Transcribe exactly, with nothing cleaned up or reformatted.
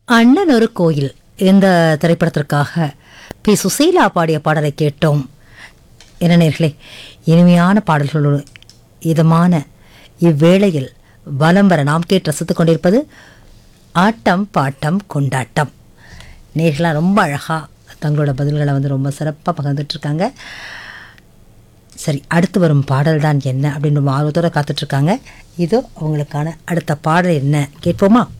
அண்ணன் ஒரு கோயில் இந்த திரைப்படத்திற்காக பி சுசீலா பாடிய பாடலை கேட்டோம். என்ன நேர்களே, இனிமையான பாடல்களோடு இதமான இவ்வேளையில் வலம் வர நாம் கேட்டு ரசித்துக் கொண்டிருப்பது ஆட்டம் பாட்டம் கொண்டாட்டம். நேர்களாக ரொம்ப அழகாக தங்களோட பதில்களை வந்து ரொம்ப சிறப்பாக பகிர்ந்துட்டுருக்காங்க. சரி, அடுத்து வரும் பாடல் தான் என்ன அப்படின்னு ரொம்ப ஆர்வத்தோடு காத்துட்ருக்காங்க. இதோ அவங்களுக்கான அடுத்த பாடல் என்ன கேட்போமா?